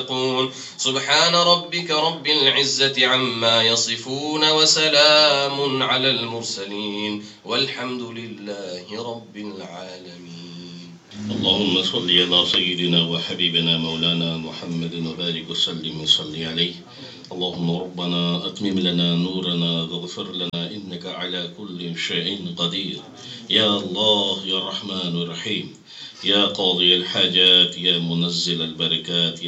سبحان ربك رب العزة عما يصفون وسلام على المرسلين والحمد لله رب العالمين. اللهم صل على سيدنا وحبيبنا مولانا محمد وبارك وسلم وصل عليه. اللهم ربنا أتمم لنا نورنا واغفر لنا إنك على كل شيء قدير. يا الله يا رحمن الرحيم، يا قاضي الحاجات، يا منزل البركات،